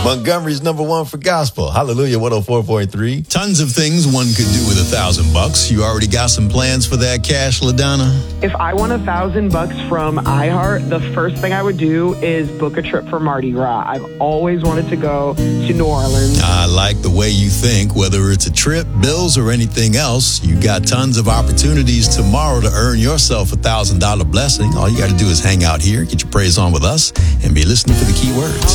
Montgomery's #1 for gospel. Hallelujah 104.3. Tons of things one could do with $1,000. You already got some plans for that cash, LaDonna? If I won $1,000 from iHeart, the first thing I would do is book a trip for Mardi Gras. I've always wanted to go to New Orleans. I like the way you think. Whether it's a trip, bills, or anything else, you got tons of opportunities tomorrow to earn yourself $1,000 blessing. All you got to do is hang out here, get your praise on with us, and be listening for the key words.